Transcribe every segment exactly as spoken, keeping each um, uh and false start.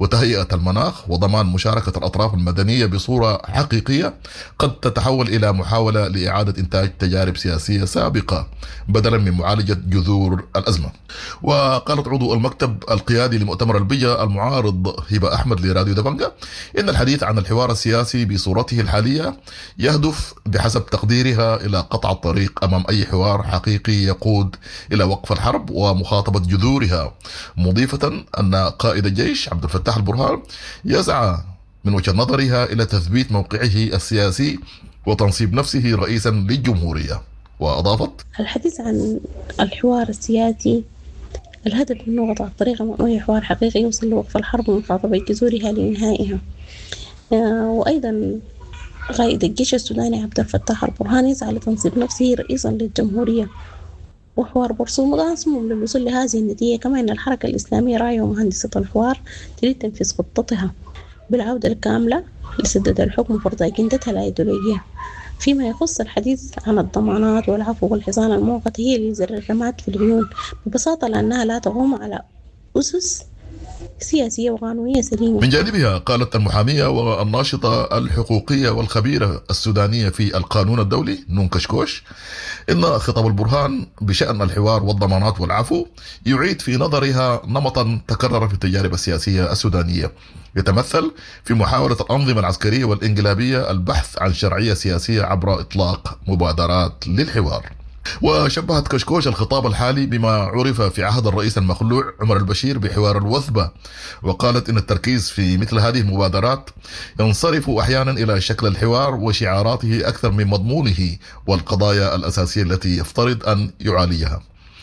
وتهيئة المناخ وضمان مشاركة الأطراف المدنية بصورة حقيقية قد تتحول إلى محاولة لإعادة إنتاج تجارب سياسية سابقة بدلا من معالجة جذور الأزمة. وقالت عضو المكتب القيادي لمؤتمر البيئة المعارض هبة أحمد لراديو دبنجة إن الحديث عن الحوار السياسي بصورته الحالية يهدف بحسب تقديرها إلى قطع الطريق أمام أي حوار حقيقي يقود إلى وقف الحرب ومخاطبة جذورها، مضيفة أن قائد الجيش عبد الفتاح البرهان يسعى من وجهة نظرها إلى تثبيت موقعه السياسي وتنصيب نفسه رئيسا للجمهورية. وأضافت: الحديث عن الحوار السياسي الهدف منه قطع الطريق أمام أي حوار حقيقي يوصل لوقف الحرب ومخاطبة جذورها لإنهائها. وأيضا قائد الجيش السوداني عبد الفتاح البرهان يسعى لتنصيب نفسه رئيسا للجمهورية، وحوار برسوم مصمم للوصول لهذه النتيجة. كما أن الحركة الإسلامية راعية ومهندسة الحوار تريد تنفيذ خطتها بالعودة الكاملة لسدة الحكم وفرض أجندتها الأيديولوجية. فيما يخص الحديث عن الضمانات والعفو والحصان المؤقت هي اللي زر الرماد في العيون ببساطة لأنها لا تقوم على أسس سياسية وقانونية سليمة. من جانبها قالت المحامية والناشطة الحقوقية والخبيرة السودانية في القانون الدولي نون كشكوش إن خطاب البرهان بشأن الحوار والضمانات والعفو يعيد في نظرها نمطا تكرر في التجارب السياسية السودانية يتمثل في محاولة الأنظمة العسكرية والإنقلابية البحث عن شرعية سياسية عبر إطلاق مبادرات للحوار. وشبهت كشكوش الخطاب الحالي بما عرف في عهد الرئيس المخلوع عمر البشير بحوار الوثبة، وقالت إن التركيز في مثل هذه المبادرات ينصرف أحيانا إلى شكل الحوار وشعاراته أكثر من مضمونه والقضايا الأساسية التي يفترض أن يعالجها.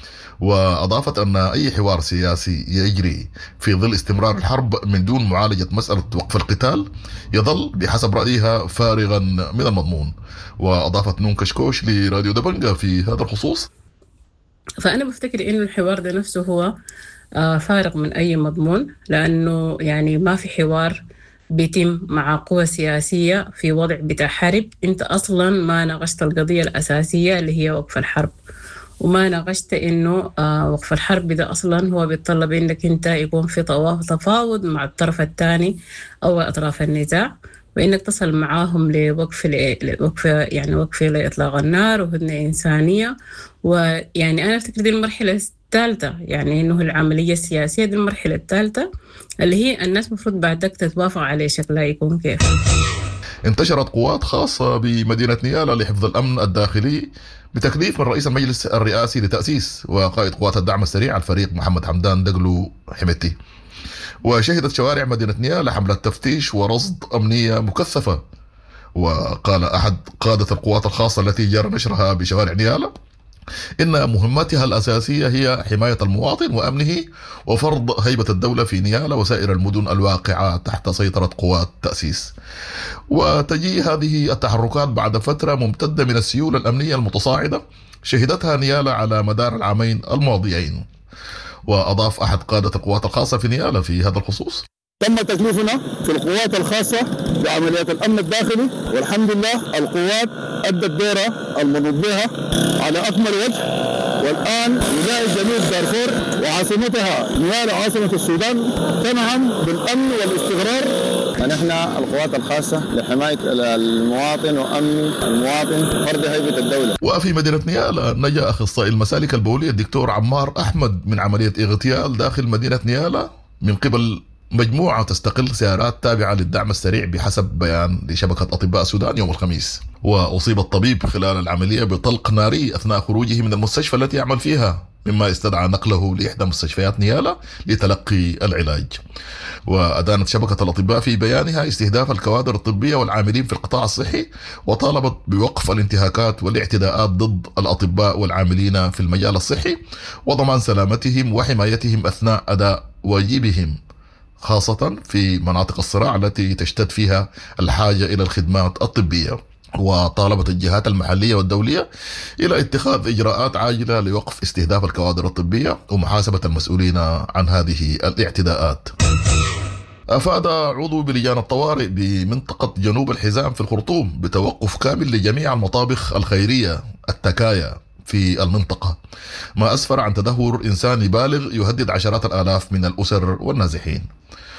وأضافت أن أي حوار سياسي يجري في ظل استمرار الحرب من دون معالجة مسألة وقف القتال يظل بحسب رأيها فارغا من المضمون. وأضافت نون كشكوش لراديو دبنجة في هذا الخصوص: فأنا بفتكر إنه الحوار ده نفسه هو فارغ من أي مضمون، لأنه يعني ما في حوار بيتم مع قوى سياسية في وضع بتاع حرب. أنت أصلا ما ناقشت القضية الأساسية اللي هي وقف الحرب، وما ناقشت إنه آه وقف الحرب ده أصلا هو بيتطلب إنك أنت يكون في تفاوض مع الطرف الثاني أو أطراف النزاع، وإنك تصل معاهم لوقف لوقف يعني وقف لإطلاق النار وهدنة إنسانية. ويعني أنا أفتكر دي المرحلة الثالثة، يعني إنه العملية السياسية دي المرحلة الثالثة اللي هي الناس مفروض بعدك تتوافق عليه شكلها يكون كيف. انتشرت قوات خاصة بمدينة نيالا لحفظ الأمن الداخلي بتكليف من رئيس المجلس الرئاسي لتأسيس وقائد قوات الدعم السريع الفريق محمد حمدان دقلو حميتي. وشهدت شوارع مدينة نيالا حملة تفتيش ورصد أمنية مكثفة. وقال أحد قادة القوات الخاصة التي جرى نشرها بشوارع نيالا إن مهمتها الأساسية هي حماية المواطن وأمنه وفرض هيبة الدولة في نيالا وسائر المدن الواقعة تحت سيطرة قوات تأسيس. وتجي هذه التحركات بعد فترة ممتدة من السيولة الأمنية المتصاعدة شهدتها نيالا على مدار العامين الماضيين. وأضاف أحد قادة القوات الخاصة في نيالا في هذا الخصوص: تم تكليفنا في القوات الخاصة بعمليات الأمن الداخلي، والحمد لله القوات أدت دورها المنوط بها على أكمل وجه. والآن ولاية جنوب دارفور وعاصمتها نيالا عاصمة السودان تنعم بالأمن والاستقرار. ونحن القوات الخاصة لحماية المواطن وأمن المواطن فرض هيبة الدولة. وفي مدينة نيالا نجا أخصائي المسالك البولية الدكتور عمار أحمد من عملية اغتيال داخل مدينة نيالا من قبل مجموعة تستقل سيارات تابعة للدعم السريع بحسب بيان لشبكة أطباء السودان يوم الخميس. وأصيب الطبيب خلال العملية بطلق ناري أثناء خروجه من المستشفى التي يعمل فيها، مما استدعى نقله لإحدى مستشفيات نيالا لتلقي العلاج. وأدانت شبكة الأطباء في بيانها استهداف الكوادر الطبية والعاملين في القطاع الصحي، وطالبت بوقف الانتهاكات والاعتداءات ضد الأطباء والعاملين في المجال الصحي وضمان سلامتهم وحمايتهم أثناء أداء واجبهم، خاصة في مناطق الصراع التي تشتد فيها الحاجة إلى الخدمات الطبية. وطالبت الجهات المحلية والدولية إلى اتخاذ إجراءات عاجلة لوقف استهداف الكوادر الطبية ومحاسبة المسؤولين عن هذه الاعتداءات. أفاد عضو بلجان الطوارئ بمنطقة جنوب الحزام في الخرطوم بتوقف كامل لجميع المطابخ الخيرية التكايا في المنطقة، ما أسفر عن تدهور إنساني بالغ يهدد عشرات الآلاف من الأسر والنازحين.